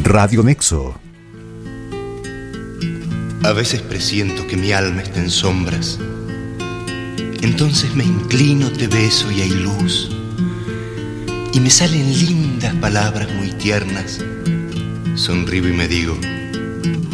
Radio Nexo. A veces presiento que mi alma está en sombras. Entonces me inclino, te beso y hay luz. Y me salen lindas palabras muy tiernas. Sonrío y me digo: